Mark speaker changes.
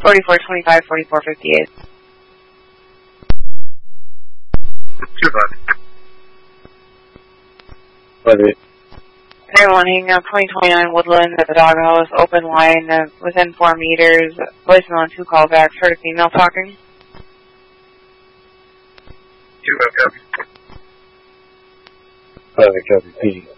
Speaker 1: 4425, 4458.
Speaker 2: Too bad.
Speaker 1: They're wanting 2029 Woodland at the doghouse, open line, within 4 meters, voicemail and 2 callbacks, heard a female talking.
Speaker 2: Too bad, copy.
Speaker 3: Copy, P.